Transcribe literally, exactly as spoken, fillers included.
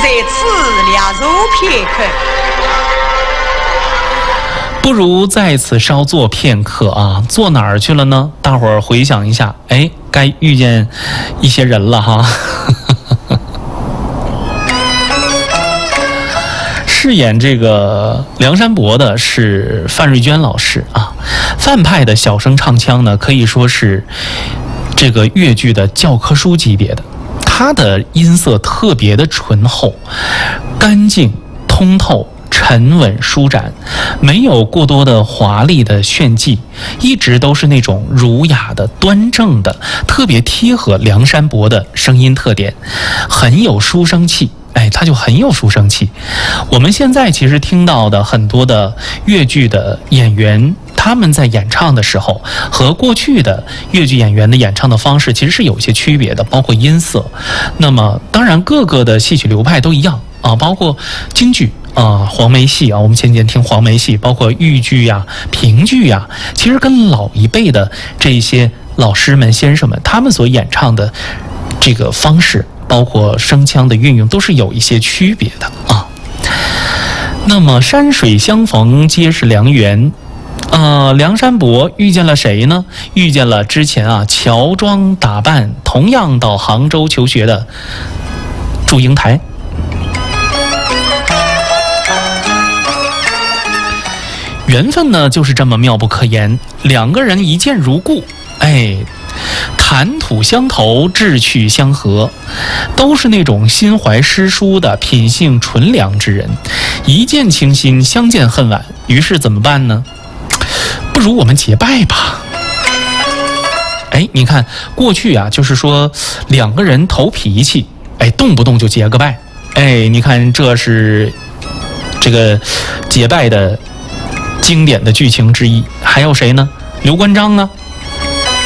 在此俩入片刻。 不如在此稍坐片刻啊，坐哪儿去了呢？大伙儿回想一下，哎，该遇见一些人了哈。饰演这个梁山伯的是范瑞娟老师啊，范派的小生唱腔呢，可以说是这个粤剧的教科书级别的。他的音色特别的醇厚、干净、通透、沉稳舒展，没有过多的华丽的炫技，一直都是那种儒雅的、端正的，特别贴合梁山伯的声音特点，很有书生气。哎，他就很有书生气。我们现在其实听到的很多的粤剧的演员，他们在演唱的时候和过去的粤剧演员的演唱的方式其实是有一些区别的，包括音色。那么当然各个的戏曲流派都一样啊，包括京剧啊、黄梅戏啊，我们前几天听黄梅戏，包括豫剧呀、评剧呀，其实跟老一辈的这些老师们、先生们他们所演唱的这个方式，包括声腔的运用都是有一些区别的啊。那么山水相逢皆是良缘，呃，梁山伯遇见了谁呢？遇见了之前啊乔装打扮，同样到杭州求学的祝英台。缘分呢就是这么妙不可言，两个人一见如故，哎。谈吐相投，志趣相合，都是那种心怀诗书的品性纯良之人，一见倾心，相见恨晚。于是怎么办呢？不如我们结拜吧。哎，你看过去啊，就是说两个人投脾气，哎，动不动就结个拜。哎，你看这是这个结拜的经典的剧情之一。还有谁呢？刘关张啊，